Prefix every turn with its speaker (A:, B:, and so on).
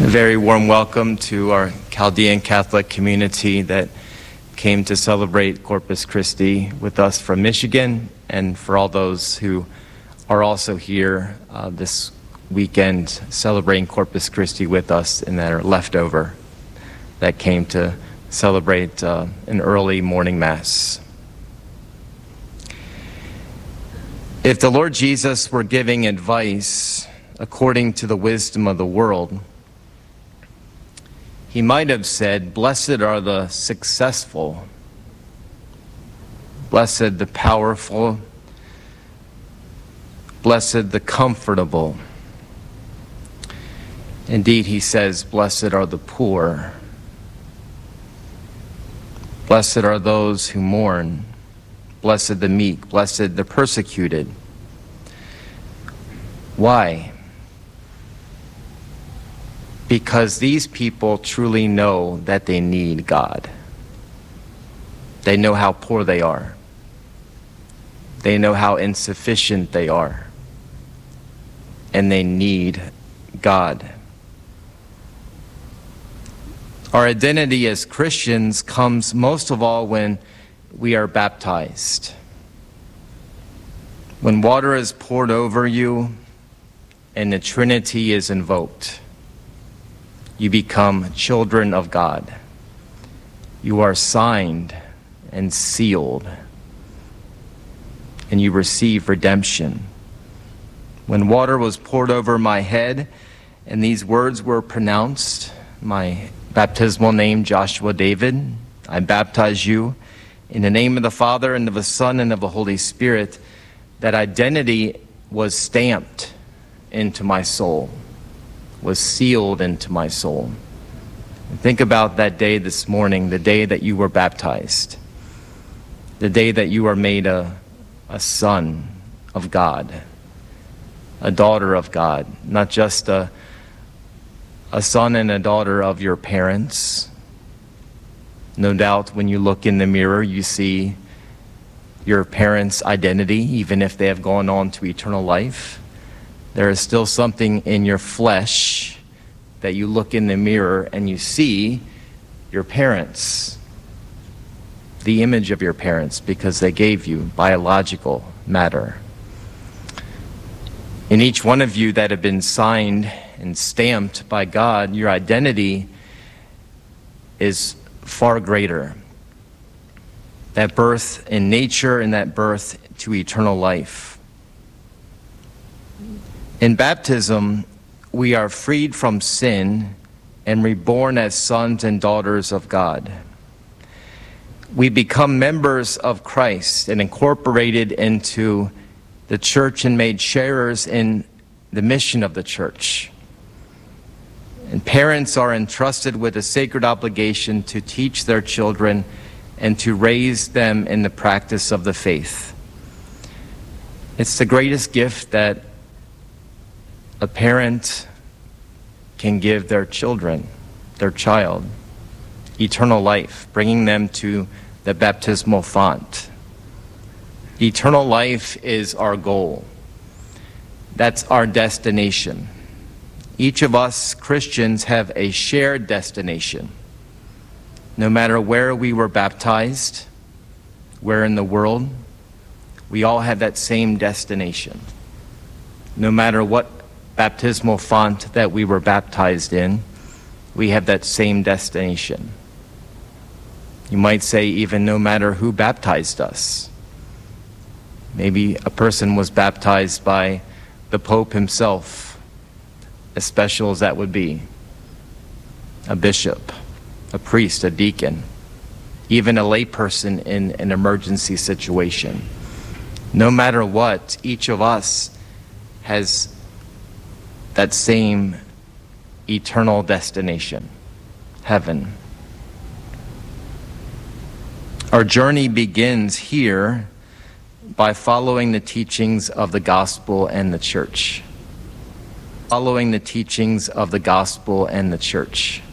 A: A very warm welcome to our Chaldean Catholic community that came to celebrate Corpus Christi with us from Michigan, and for all those who are also here this weekend celebrating Corpus Christi with us and that are left over that came to celebrate an early morning Mass. If the Lord Jesus were giving advice according to the wisdom of the world, he might have said, "Blessed are the successful, blessed the powerful, blessed the comfortable." Indeed, he says, "Blessed are the poor, blessed are those who mourn, blessed the meek, blessed the persecuted." Why? Because these people truly know that they need God. They know how poor they are. They know how insufficient they are. And they need God. Our identity as Christians comes most of all when we are baptized. When water is poured over you and the Trinity is invoked, you become children of God. You are signed and sealed, and you receive redemption. When water was poured over my head and these words were pronounced, my baptismal name, Joshua David, I baptize you in the name of the Father and of the Son and of the Holy Spirit, that identity was stamped into my soul, was sealed into my soul. And think about that day this morning, the day that you were baptized, the day that you are made a son of God, a daughter of God, not just a son and a daughter of your parents. No doubt when you look in the mirror, you see your parents' identity, even if they have gone on to eternal life. There is still something in your flesh that you look in the mirror and you see your parents, the image of your parents, because they gave you biological matter. In each one of you that have been signed and stamped by God, your identity is far greater. That birth in nature and that birth to eternal life. In baptism, we are freed from sin and reborn as sons and daughters of God. We become members of Christ and incorporated into the church and made sharers in the mission of the church. And parents are entrusted with a sacred obligation to teach their children and to raise them in the practice of the faith. It's the greatest gift that a parent can give their children, their child, eternal life, bringing them to the baptismal font. Eternal life is our goal. That's our destination. Each of us Christians have a shared destination. No matter where we were baptized, where in the world, we all have that same destination. No matter what baptismal font that we were baptized in, we have that same destination. You might say even no matter who baptized us. Maybe a person was baptized by the Pope himself, as special as that would be, a bishop, a priest, a deacon, even a layperson in an emergency situation. No matter what, each of us has that same eternal destination, heaven. Our journey begins here by following the teachings of the gospel and the church. Following the teachings of the gospel and the church.